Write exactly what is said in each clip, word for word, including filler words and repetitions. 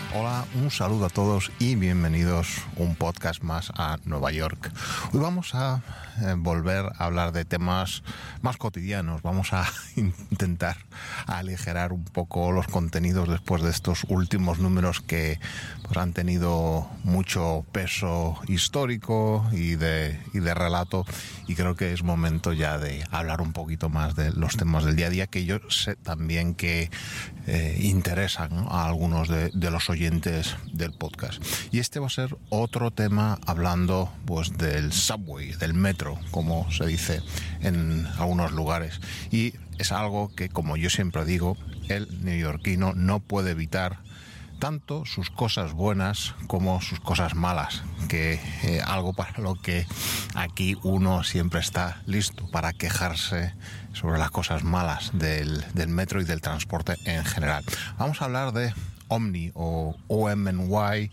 Hola, un saludo a todos y bienvenidos un podcast más a Nueva York. Hoy vamos a eh, volver a hablar de temas más cotidianos. Vamos a intentar aligerar un poco los contenidos después de estos últimos números que pues, han tenido mucho peso histórico y de, y de relato, y creo que es momento ya de hablar un poquito más de los temas del día a día, que yo sé también que eh, interesan, ¿no?, a algunos de, de los oyentes del podcast. Y este va a ser otro tema hablando pues del subway, del metro, como se dice en algunos lugares. Y es algo que, como yo siempre digo, el neoyorquino no puede evitar, tanto sus cosas buenas como sus cosas malas, que eh, algo para lo que aquí uno siempre está listo para quejarse sobre las cosas malas del, del metro y del transporte en general. Vamos a hablar de Omni o O M N Y,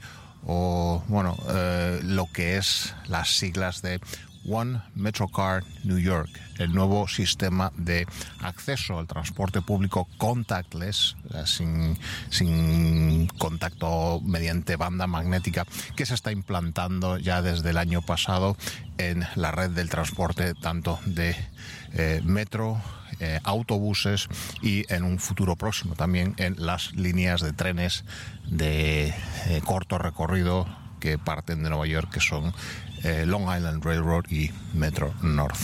o bueno, eh, lo que es las siglas de One MetroCard New York, el nuevo sistema de acceso al transporte público contactless, sin, sin contacto mediante banda magnética, que se está implantando ya desde el año pasado en la red del transporte, tanto de eh, metro, eh, autobuses y en un futuro próximo también en las líneas de trenes de eh, corto recorrido que parten de Nueva York, que son eh, Long Island Railroad y Metro North.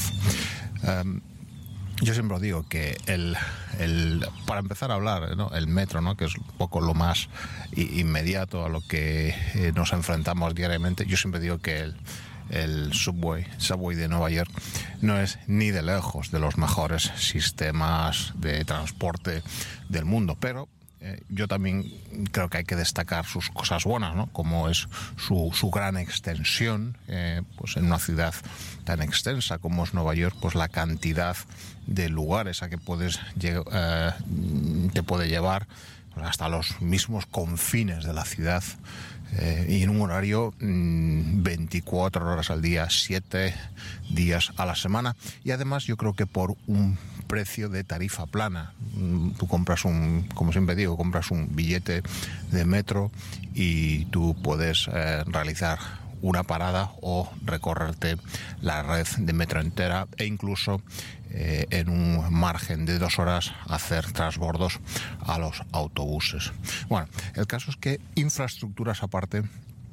Um, yo siempre os digo que el, el para empezar a hablar, ¿no?, el metro, ¿no?, que es un poco lo más inmediato a lo que eh, nos enfrentamos diariamente, yo siempre digo que el el subway, subway de Nueva York no es ni de lejos de los mejores sistemas de transporte del mundo, pero Eh, yo también creo que hay que destacar sus cosas buenas, ¿no?, como es su, su gran extensión, eh, pues en una ciudad tan extensa como es Nueva York, pues la cantidad de lugares a que puedes eh, te puede llevar pues hasta los mismos confines de la ciudad, eh, y en un horario mmm, veinticuatro horas al día, siete días a la semana, y además yo creo que por un precio de tarifa plana. Tú compras un, como siempre digo, compras un billete de metro y tú puedes eh, realizar una parada o recorrerte la red de metro entera, e incluso eh, en un margen de dos horas hacer transbordos a los autobuses. Bueno, el caso es que infraestructuras aparte,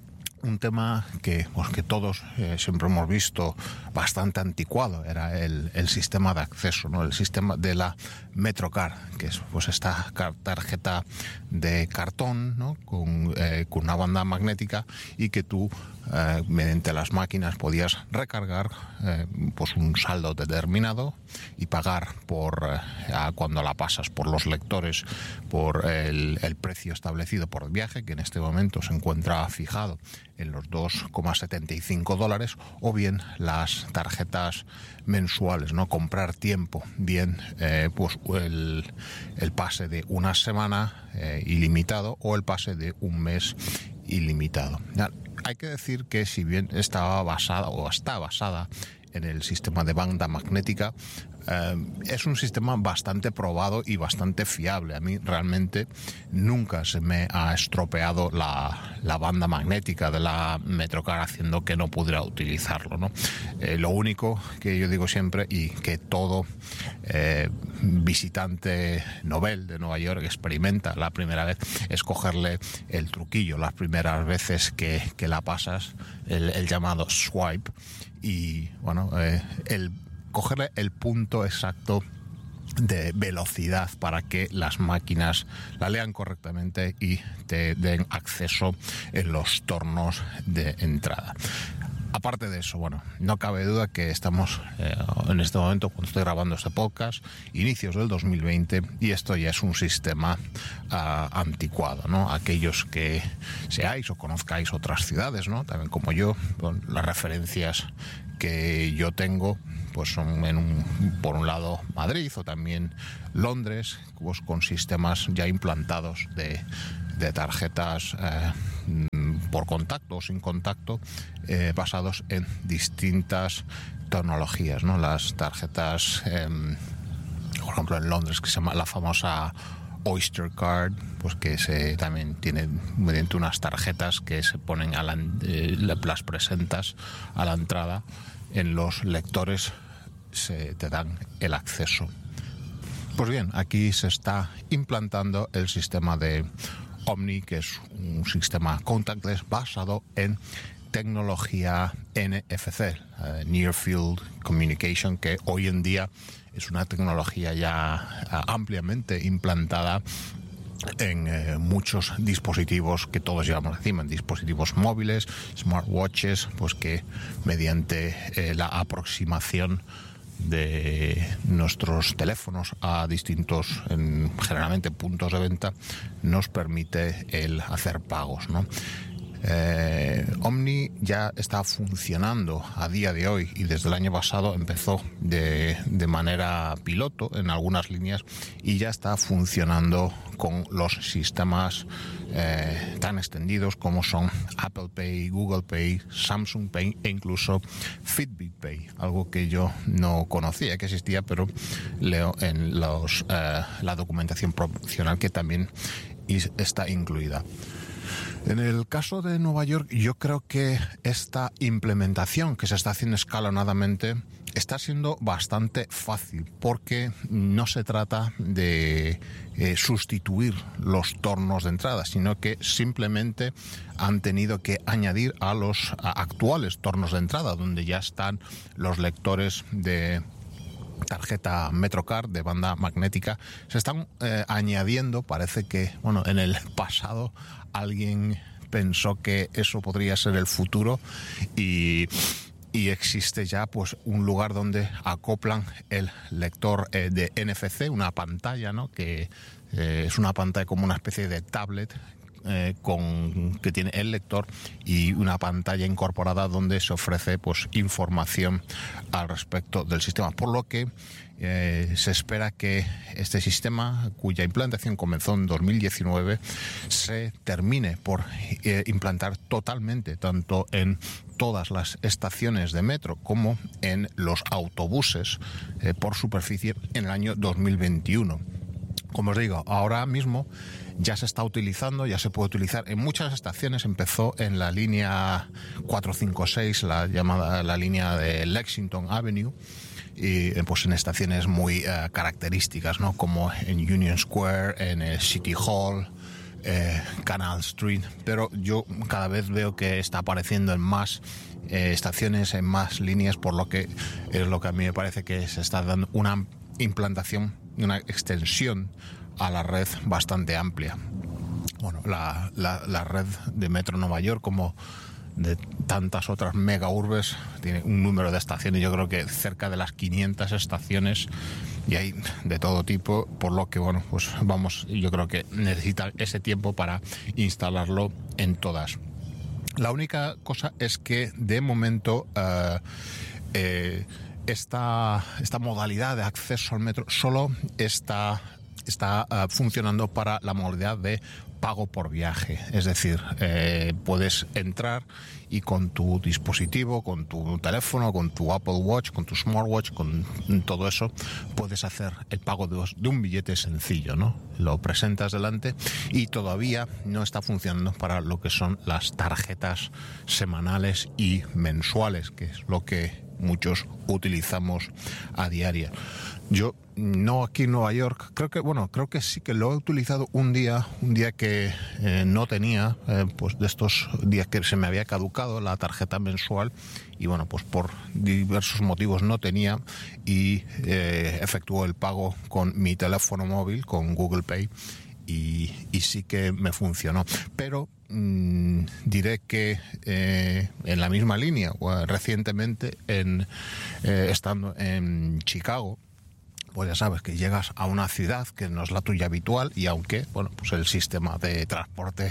un tema que, pues, que todos eh, siempre hemos visto bastante anticuado era el, el sistema de acceso, ¿no?, el sistema de la MetroCard, que es pues esta tarjeta de cartón, ¿no?, con, eh, con una banda magnética, y que tú eh, mediante las máquinas podías recargar eh, pues un saldo determinado y pagar por eh, cuando la pasas por los lectores por el, el precio establecido por viaje, que en este momento se encuentra fijado en los dos coma setenta y cinco dólares, o bien las tarjetas mensuales, ¿no?, comprar tiempo, bien eh, pues el, el pase de una semana eh, ilimitado o el pase de un mes ilimitado. Ya, hay que decir que si bien estaba basada o está basada en el sistema de banda magnética, eh, es un sistema bastante probado y bastante fiable. A mí realmente nunca se me ha estropeado la, la banda magnética de la MetroCard, haciendo que no pudiera utilizarlo, ¿no? Eh, lo único que yo digo siempre, y que todo eh, visitante novel de Nueva York experimenta la primera vez, es cogerle el truquillo las primeras veces que, que la pasas, el, el llamado swipe, y bueno, eh, el cogerle el punto exacto de velocidad para que las máquinas la lean correctamente y te den acceso en los tornos de entrada. Aparte de eso, bueno, no cabe duda que estamos eh, en este momento, cuando estoy grabando este podcast, inicios del dos mil veinte, y esto ya es un sistema uh, anticuado, ¿no? Aquellos que seáis o conozcáis otras ciudades, ¿no?, también como yo, bueno, las referencias que yo tengo pues son en un, por un lado Madrid, o también Londres, pues con sistemas ya implantados de, de tarjetas eh, por contacto o sin contacto, eh, basados en distintas tecnologías, ¿no? Las tarjetas, eh, por ejemplo en Londres, que se llama la famosa Oyster Card, pues que se también tiene mediante unas tarjetas que se ponen a la, eh, las presentas a la entrada, en los lectores se te dan el acceso. Pues bien, aquí se está implantando el sistema de Omni, que es un sistema contactless basado en tecnología N F C, uh, Near Field Communication, que hoy en día es una tecnología ya uh, ampliamente implantada en eh, muchos dispositivos que todos llevamos encima, en dispositivos móviles, smartwatches, pues que mediante eh, la aproximación de nuestros teléfonos a distintos, en, generalmente puntos de venta, nos permite el hacer pagos, ¿no? Eh, Omni ya está funcionando a día de hoy y desde el año pasado empezó de, de manera piloto en algunas líneas y ya está funcionando con los sistemas eh, tan extendidos como son Apple Pay, Google Pay, Samsung Pay e incluso Fitbit Pay, algo que yo no conocía que existía, pero leo en los, eh, la documentación promocional que también está incluida. En el caso de Nueva York, yo creo que esta implementación que se está haciendo escalonadamente está siendo bastante fácil, porque no se trata de eh, sustituir los tornos de entrada, sino que simplemente han tenido que añadir a los a actuales tornos de entrada, donde ya están los lectores de tarjeta MetroCard de banda magnética. Se están eh, añadiendo, parece que, bueno, en el pasado alguien pensó que eso podría ser el futuro y, y existe ya pues un lugar donde acoplan el lector eh, de N F C, una pantalla, ¿no? Que eh, es una pantalla como una especie de tablet Eh, con que tiene el lector y una pantalla incorporada donde se ofrece pues información al respecto del sistema, por lo que eh, se espera que este sistema, cuya implantación comenzó en dos mil diecinueve, se termine por eh, implantar totalmente tanto en todas las estaciones de metro como en los autobuses eh, por superficie en el año dos mil veintiuno. Como os digo, ahora mismo ya se está utilizando, ya se puede utilizar en muchas estaciones. Empezó en la línea cuatrocientos cincuenta y seis, la llamada la línea de Lexington Avenue, y pues en estaciones muy uh, características, ¿no? Como en Union Square, en el City Hall, eh, Canal Street. Pero yo cada vez veo que está apareciendo en más eh, estaciones, en más líneas, por lo que es lo que a mí me parece que se está dando una implantación, una extensión a la red bastante amplia. Bueno, la, la, la red de Metro Nueva York, como de tantas otras mega urbes, tiene un número de estaciones, yo creo que cerca de las quinientas estaciones, y hay de todo tipo, por lo que, bueno, pues vamos, yo creo que necesita ese tiempo para instalarlo en todas. La única cosa es que de momento uh, eh, esta, esta modalidad de acceso al metro solo está está uh, funcionando para la modalidad de pago por viaje. Es decir, eh, puedes entrar y con tu dispositivo, con tu teléfono, con tu Apple Watch, con tu smartwatch, con todo eso, puedes hacer el pago de, de un billete sencillo, ¿no? Lo presentas delante y todavía no está funcionando para lo que son las tarjetas semanales y mensuales, que es lo que muchos utilizamos a diario. Yo no aquí en Nueva York, creo que bueno, creo que sí que lo he utilizado un día, un día que eh, no tenía, eh, pues de estos días que se me había caducado la tarjeta mensual y bueno, pues por diversos motivos no tenía y eh, efectuó el pago con mi teléfono móvil, con Google Pay y, y sí que me funcionó. Pero mmm, diré que eh, en la misma línea, o recientemente en eh, estando en Chicago, pues ya sabes que llegas a una ciudad que no es la tuya habitual y aunque, bueno, pues el sistema de transporte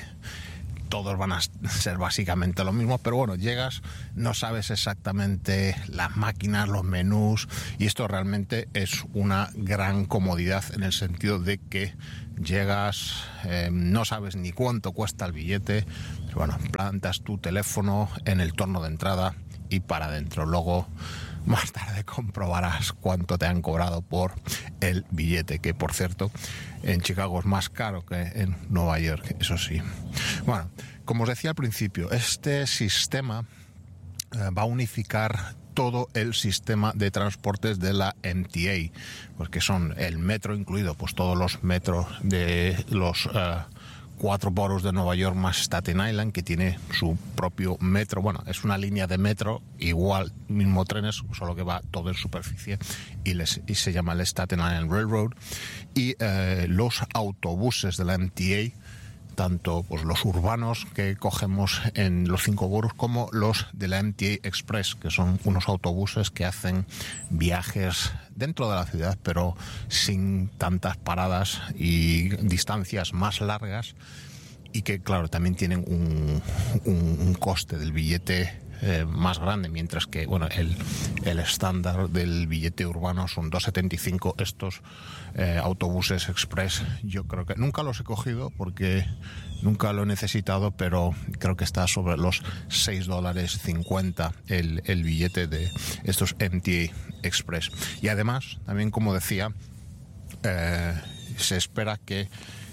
todos van a ser básicamente lo mismo, pero bueno, llegas, no sabes exactamente las máquinas, los menús, y esto realmente es una gran comodidad en el sentido de que llegas, eh, no sabes ni cuánto cuesta el billete, pero bueno, plantas tu teléfono en el torno de entrada y para adentro. Luego, más tarde comprobarás cuánto te han cobrado por el billete, que por cierto en Chicago es más caro que en Nueva York, eso sí. Bueno, como os decía al principio, este sistema eh, va a unificar todo el sistema de transportes de la M T A, porque son el metro incluido, pues todos los metros de los uh, cuatro boroughs de Nueva York más Staten Island, que tiene su propio metro. Bueno, es una línea de metro, igual, mismo trenes, solo que va todo en superficie, y, les, y se llama el Staten Island Railroad. Y eh, los autobuses de la M T A, tanto pues los urbanos que cogemos en los cinco boroughs como los de la M T A Express, que son unos autobuses que hacen viajes dentro de la ciudad, pero sin tantas paradas y distancias más largas, y que claro, también tienen un, un, un coste del billete Eh, más grande, mientras que bueno, el, el estándar del billete urbano son dos setenta y cinco. Estos eh, autobuses express, yo creo que nunca los he cogido porque nunca lo he necesitado, pero creo que está sobre los seis dólares cincuenta el, el billete de estos M T A Express. Y además, también como decía, eh, se espera que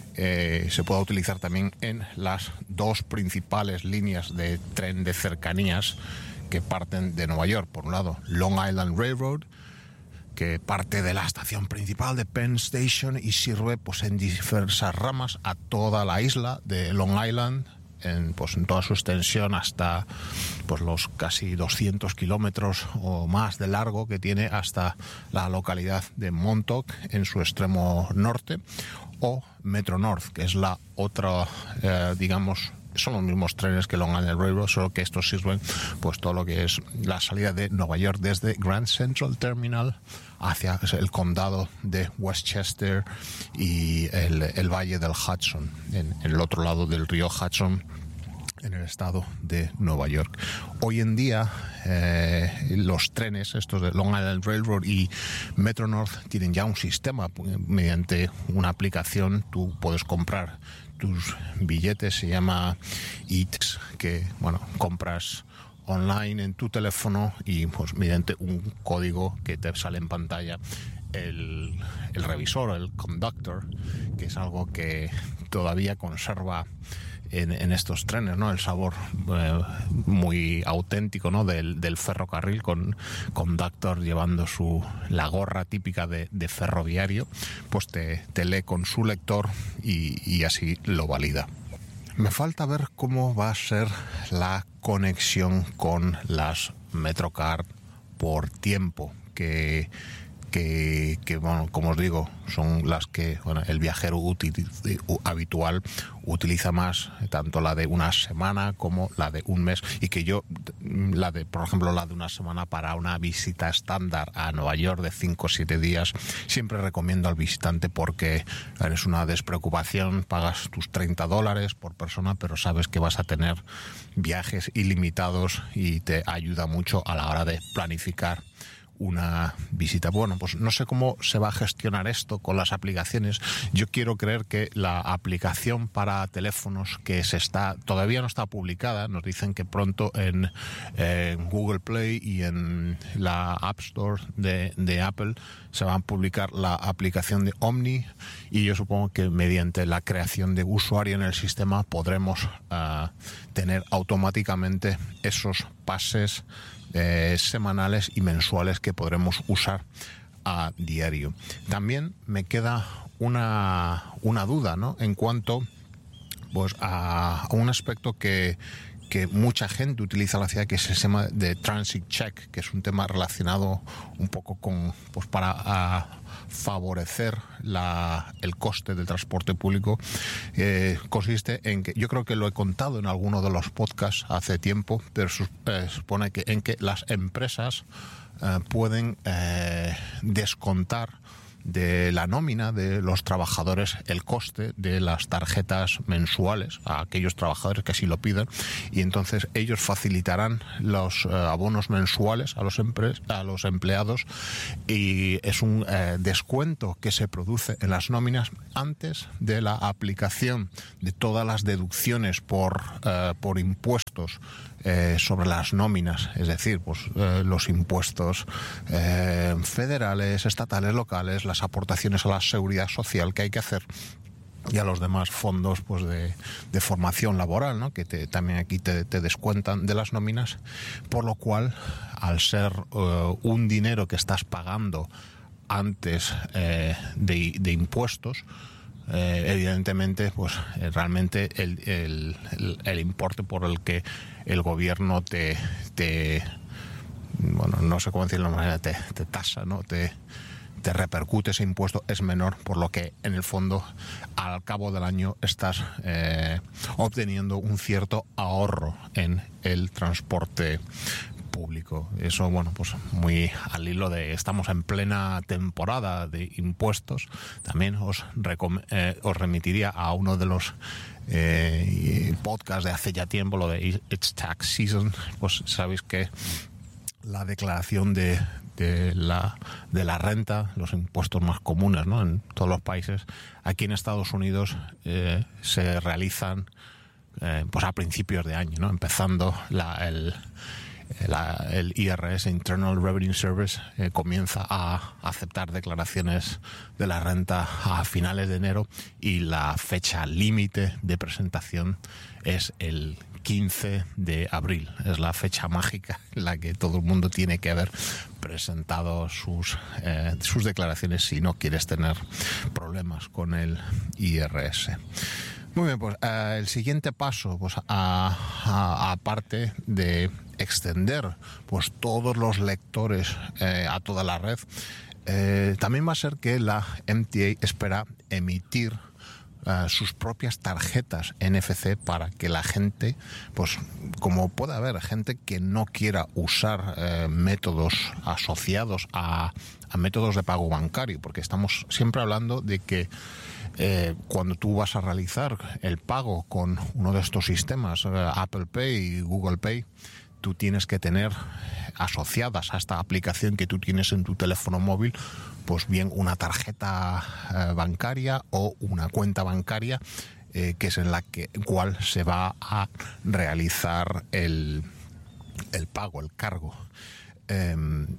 Eh, se pueda utilizar también en las dos principales líneas de tren de cercanías que parten de Nueva York. Por un lado, Long Island Railroad, que parte de la estación principal de Penn Station y sirve pues en diversas ramas a toda la isla de Long Island, en, pues, en toda su extensión hasta pues los casi doscientos kilómetros o más de largo que tiene hasta la localidad de Montauk en su extremo norte, o Metro North, que es la otra, eh, digamos, son los mismos trenes que Long Island Railroad, solo que estos sirven pues todo lo que es la salida de Nueva York desde Grand Central Terminal hacia el condado de Westchester y el, el valle del Hudson, en, en el otro lado del río Hudson, en el estado de Nueva York. Hoy en día eh, los trenes, estos de Long Island Railroad y Metro North, tienen ya un sistema. Mediante una aplicación tú puedes comprar tus billetes, se llama E T S, que bueno, compras online en tu teléfono y pues mediante un código que te sale en pantalla el, el revisor, el conductor, que es algo que todavía conserva En, en estos trenes, ¿no? El sabor eh, muy auténtico, ¿no? Del, del ferrocarril, con conductor llevando su la gorra típica de, de ferroviario, pues te, te lee con su lector y, y así lo valida. Me falta ver cómo va a ser la conexión con las Metrocard por tiempo, que Que, que bueno, como os digo, son las que bueno, el viajero util, habitual utiliza más, tanto la de una semana como la de un mes, y que yo, la de, por ejemplo, la de una semana para una visita estándar a Nueva York de cinco o siete días, siempre recomiendo al visitante porque es una despreocupación, pagas tus treinta dólares por persona, pero sabes que vas a tener viajes ilimitados y te ayuda mucho a la hora de planificar una visita. Bueno, pues no sé cómo se va a gestionar esto con las aplicaciones. Yo quiero creer que la aplicación para teléfonos que se está todavía no está publicada, nos dicen que pronto en, eh, en Google Play y en la App Store de, de Apple se va a publicar la aplicación de Omni, y yo supongo que mediante la creación de usuario en el sistema podremos uh, tener automáticamente esos pases Eh, semanales y mensuales que podremos usar a diario. También me queda una, una duda, ¿no? En cuanto pues, a, a un aspecto que, que mucha gente utiliza en la ciudad, que es el tema de Transit Check, que es un tema relacionado un poco con, pues para a, favorecer la, el coste del transporte público. Eh, consiste en que, yo creo que lo he contado en alguno de los podcasts hace tiempo, pero sus, eh, supone que en que las empresas eh, pueden eh, descontar de la nómina de los trabajadores el coste de las tarjetas mensuales a aquellos trabajadores que así lo pidan, y entonces ellos facilitarán los eh, abonos mensuales a los, empre- a los empleados, y es un eh, descuento que se produce en las nóminas antes de la aplicación de todas las deducciones por, eh, por impuestos impuestos eh, sobre las nóminas, es decir, pues eh, los impuestos eh, federales, estatales, locales, las aportaciones a la seguridad social que hay que hacer, y a los demás fondos pues de, de formación laboral, ¿no? Que te, también aquí te, te descuentan de las nóminas, por lo cual, al ser uh, un dinero que estás pagando antes eh, de, de impuestos, eh, evidentemente pues eh, realmente el, el, el, el importe por el que el gobierno te, te bueno, no sé cómo decirlo de manera, te, te tasa, ¿no? Te te repercute ese impuesto es menor, por lo que en el fondo al cabo del año estás eh, obteniendo un cierto ahorro en el transporte público. Eso, bueno, pues muy al hilo de estamos en plena temporada de impuestos. También os, eh, os remitiría a uno de los eh, podcasts de hace ya tiempo, lo de It's Tax Season. Pues sabéis que la declaración de de la de la renta, los impuestos más comunes, ¿no? En todos los países, aquí en Estados Unidos eh, se realizan eh, pues a principios de año, ¿no? Empezando la, el, la, el I R S, Internal Revenue Service, eh, comienza a aceptar declaraciones de la renta a finales de enero, y la fecha límite de presentación es el quince de abril. Es la fecha mágica en la que todo el mundo tiene que haber presentado sus, eh, sus declaraciones si no quieres tener problemas con el I R S. Muy bien, pues eh, el siguiente paso, pues aparte de extender pues todos los lectores eh, a toda la red, eh, también va a ser que la M T A espera emitir Uh, sus propias tarjetas N F C para que la gente, pues como puede haber gente que no quiera usar eh, métodos asociados a, a métodos de pago bancario, porque estamos siempre hablando de que eh, cuando tú vas a realizar el pago con uno de estos sistemas, eh, Apple Pay y Google Pay, tú tienes que tener asociadas a esta aplicación que tú tienes en tu teléfono móvil, pues bien una tarjeta eh, bancaria o una cuenta bancaria eh, que es en la que cual se va a realizar el, el pago, el cargo. Eh,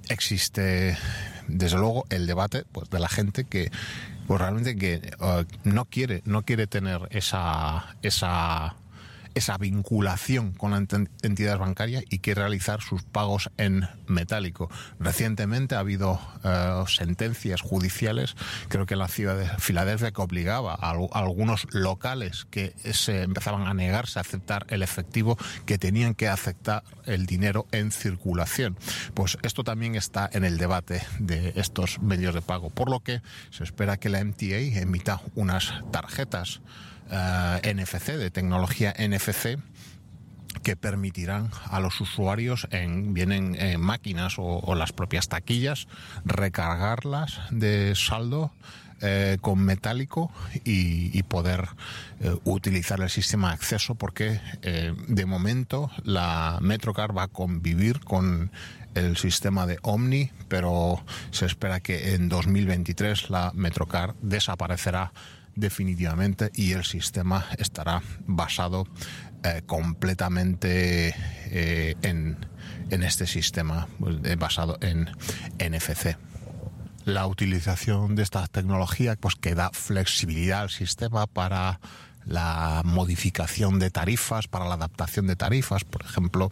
existe desde luego el debate pues de la gente que pues realmente que uh, no quiere no quiere tener esa esa esa vinculación con las entidades bancarias y quiere realizar sus pagos en metálico. Recientemente ha habido uh, sentencias judiciales, creo que en la ciudad de Filadelfia, que obligaba a, a algunos locales que se empezaban a negarse a aceptar el efectivo, que tenían que aceptar el dinero en circulación. Pues esto también está en el debate de estos medios de pago, por lo que se espera que la M T A emita unas tarjetas Uh, N F C, de tecnología N F C, que permitirán a los usuarios en vienen en máquinas o, o las propias taquillas recargarlas de saldo eh, con metálico y, y poder eh, utilizar el sistema de acceso, porque eh, de momento la Metrocard va a convivir con el sistema de Omni, pero se espera que en dos mil veintitrés la Metrocard desaparecerá definitivamente y el sistema estará basado eh, completamente eh, en, en este sistema eh, basado en N F C. La utilización de esta tecnología pues que da flexibilidad al sistema para la modificación de tarifas, para la adaptación de tarifas. Por ejemplo,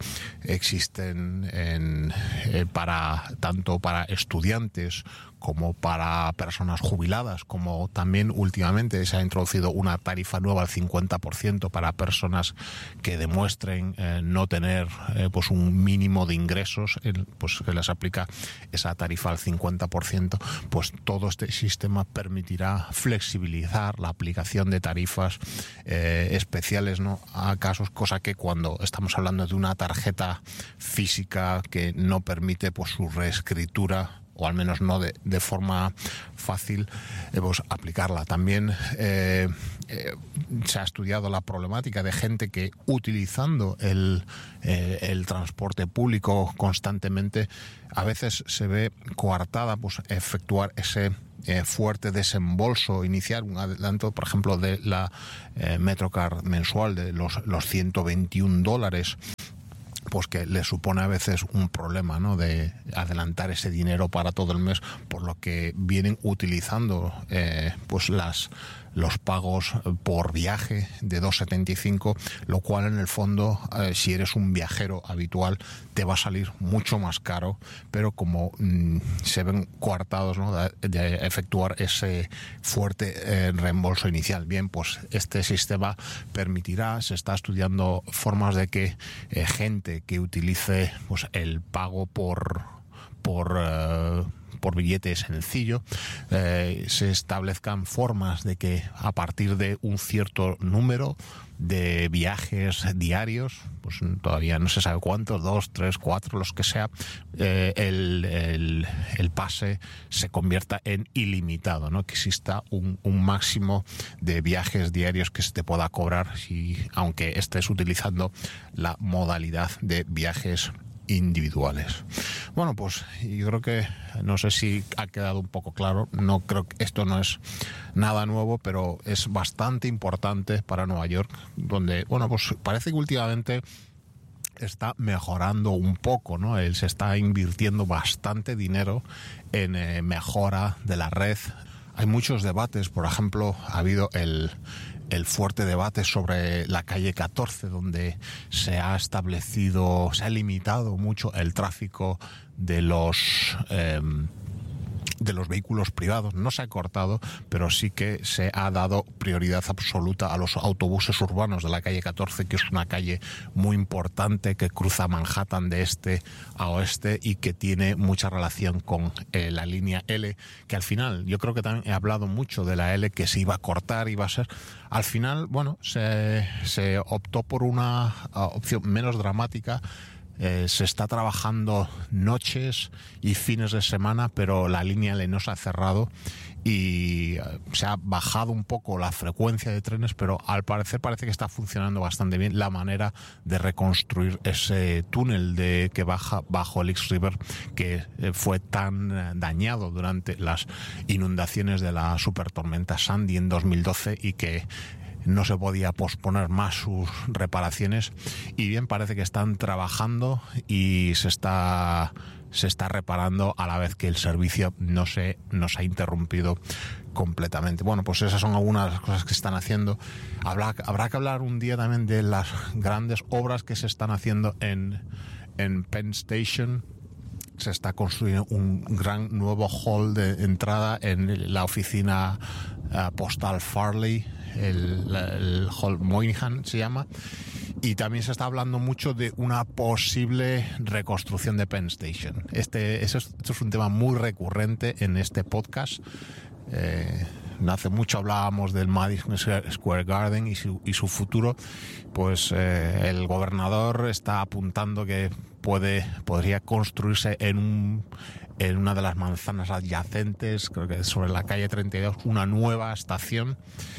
existen en, eh, para tanto para estudiantes como para personas jubiladas, como también últimamente se ha introducido una tarifa nueva al cincuenta por ciento para personas que demuestren eh, no tener eh, pues un mínimo de ingresos, eh, pues que les aplica esa tarifa al cincuenta por ciento. Pues todo este sistema permitirá flexibilizar la aplicación de tarifas eh, especiales, ¿no?, a casos, cosa que cuando estamos hablando de una tarjeta física que no permite pues su reescritura, o al menos no de, de forma fácil, eh, pues aplicarla. También eh, eh, se ha estudiado la problemática de gente que utilizando el, eh, el transporte público constantemente a veces se ve coartada pues efectuar ese eh, fuerte desembolso inicial, un adelanto, por ejemplo, de la eh, Metrocard mensual de los, los ciento veintiún dólares pues que le supone a veces un problema, ¿no?, de adelantar ese dinero para todo el mes, por lo que vienen utilizando eh, pues las los pagos por viaje de dos setenta y cinco, lo cual en el fondo, eh, si eres un viajero habitual, te va a salir mucho más caro, pero como mmm, se ven coartados, ¿no?, de, de efectuar ese fuerte eh, reembolso inicial. Bien, pues este sistema permitirá, se está estudiando formas de que eh, gente que utilice pues el pago por por uh, por billete sencillo, eh, se establezcan formas de que a partir de un cierto número de viajes diarios, pues todavía no se sabe cuántos, dos, tres, cuatro, los que sea, eh, el, el, el pase se convierta en ilimitado, ¿no?, que exista un, un máximo de viajes diarios que se te pueda cobrar, si, aunque estés utilizando la modalidad de viajes individuales. Bueno, pues yo creo que, no sé si ha quedado un poco claro, no creo que esto no es nada nuevo, pero es bastante importante para Nueva York, donde, bueno, pues parece que últimamente está mejorando un poco, ¿no? Él se está invirtiendo bastante dinero en eh, mejora de la red. Hay muchos debates, por ejemplo, ha habido el el fuerte debate sobre la calle catorce, donde se ha establecido, se ha limitado mucho el tráfico de los eh, de los vehículos privados. No se ha cortado, pero sí que se ha dado prioridad absoluta a los autobuses urbanos de la calle catorce, que es una calle muy importante que cruza Manhattan de este a oeste y que tiene mucha relación con eh, la línea L, que al final, yo creo que también he hablado mucho de la L, que se iba a cortar, iba a ser... Al final, bueno, se, se optó por una uh, opción menos dramática. Eh, se está trabajando noches y fines de semana, pero la línea L no se ha cerrado y eh, se ha bajado un poco la frecuencia de trenes, pero al parecer parece que está funcionando bastante bien la manera de reconstruir ese túnel de que baja bajo el East River, que eh, fue tan eh, dañado durante las inundaciones de la supertormenta Sandy en dos mil doce y que no se podía posponer más sus reparaciones. Y bien, parece que están trabajando y se está se está reparando a la vez que el servicio no se nos ha interrumpido completamente. Bueno, pues esas son algunas de las cosas que están haciendo. Habrá, habrá que hablar un día también de las grandes obras que se están haciendo en, en Penn Station. Se está construyendo un gran nuevo hall de entrada en la oficina uh, postal Farley, el, el hall Moynihan se llama, y también se está hablando mucho de una posible reconstrucción de Penn Station. Este, eso es, esto es un tema muy recurrente en este podcast. Eh, hace mucho hablábamos del Madison Square Garden y su, y su futuro. Pues eh, el gobernador está apuntando que puede podría construirse en un en una de las manzanas adyacentes, creo que sobre la calle treinta y dos, una nueva estación.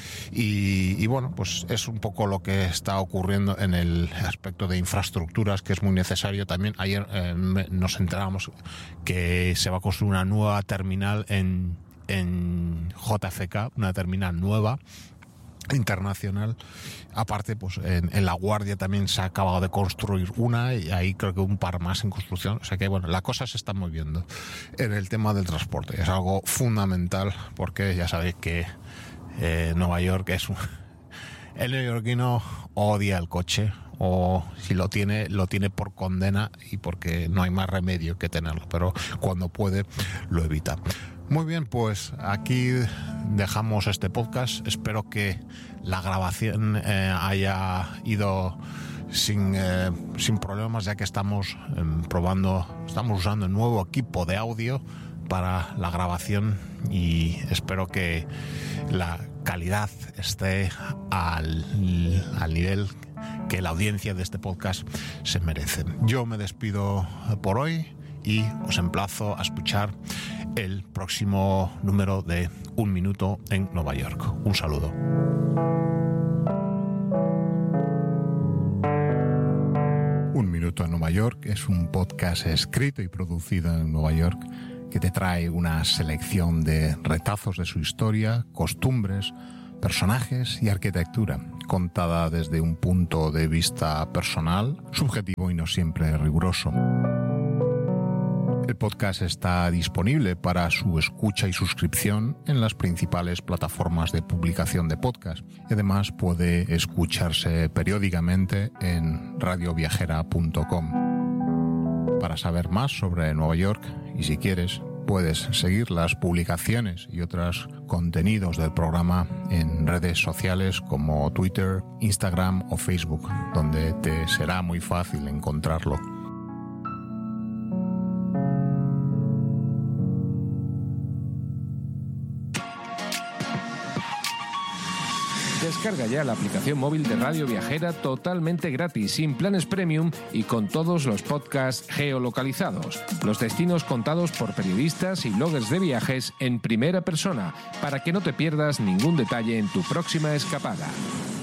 Y, y bueno, pues es un poco lo que está ocurriendo en el aspecto de infraestructuras, que es muy necesario. También ayer eh, nos enteramos que se va a construir una nueva terminal en en J F K, una terminal nueva internacional. Aparte, pues en, en La Guardia también se ha acabado de construir una y ahí creo que un par más en construcción. O sea que bueno, la cosa se está moviendo en el tema del transporte. Es algo fundamental porque ya sabéis que eh, Nueva York es un... El neoyorquino odia el coche, o si lo tiene, lo tiene por condena y porque no hay más remedio que tenerlo, pero cuando puede lo evita. Muy bien, pues aquí dejamos este podcast. Espero que la grabación eh, haya ido sin, eh, sin problemas, ya que estamos eh, probando, estamos usando un nuevo equipo de audio para la grabación y espero que la calidad esté al, al nivel que la audiencia de este podcast se merece. Yo me despido por hoy y os emplazo a escuchar el próximo número de Un Minuto en Nueva York. Un saludo. Un Minuto en Nueva York es un podcast escrito y producido en Nueva York que te trae una selección de retazos de su historia, costumbres, personajes y arquitectura, contada desde un punto de vista personal, subjetivo y no siempre riguroso. El podcast está disponible para su escucha y suscripción en las principales plataformas de publicación de podcast. Y además puede escucharse periódicamente en radio viajera punto com. Para saber más sobre Nueva York, y si quieres, puedes seguir las publicaciones y otros contenidos del programa en redes sociales como Twitter, Instagram o Facebook, donde te será muy fácil encontrarlo. Descarga ya la aplicación móvil de Radio Viajera totalmente gratis, sin planes premium y con todos los podcasts geolocalizados. Los destinos contados por periodistas y bloggers de viajes en primera persona, para que no te pierdas ningún detalle en tu próxima escapada.